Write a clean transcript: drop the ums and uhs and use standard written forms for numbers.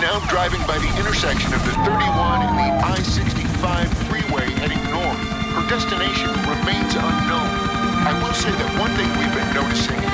now driving by the intersection of the 31 and the I-65 freeway heading north. Her destination remains unknown. I will say that one thing we've been noticing